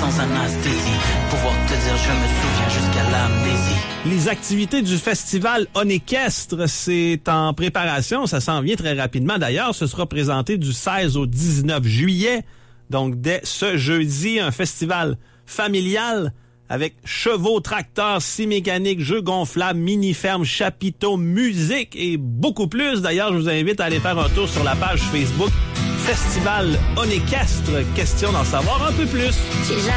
sans anesthésie. Pouvoir te dire je me souviens jusqu'à l'amnésie. Les activités du festival Onéquestre, c'est en préparation. Ça s'en vient très rapidement. D'ailleurs, ce sera présenté du 16 au 19 juillet. Donc, dès ce jeudi, un festival familial avec chevaux, tracteurs, scie mécaniques, jeux gonflables, mini-fermes, chapiteaux, musique et beaucoup plus. D'ailleurs, je vous invite à aller faire un tour sur la page Facebook Festival Onéquestre. Question d'en savoir un peu plus.